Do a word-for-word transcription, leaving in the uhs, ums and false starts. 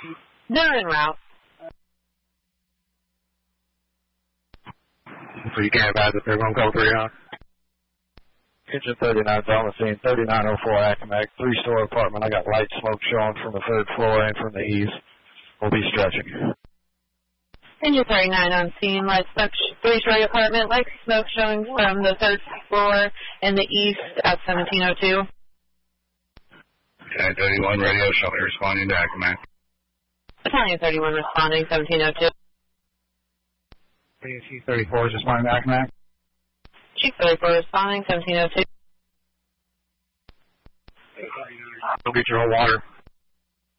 They're en route. So you can't advise if they're going to go three on? Kitchen thirty-nine's on the scene, thirty-nine oh four Accomack, three-story apartment. I got light smoke showing from the third floor and from the east. We'll be stretching. Engine thirty-nine on scene, light smoke, three-story apartment, light smoke showing from the third floor and the east at seventeen oh two. ten thirty-one radio show responding to Accomack. Battalion thirty-one responding, seventeen oh two. Chief thirty-four is responding to Accomack. Chief thirty-four responding, seventeen oh two. Go get your own water.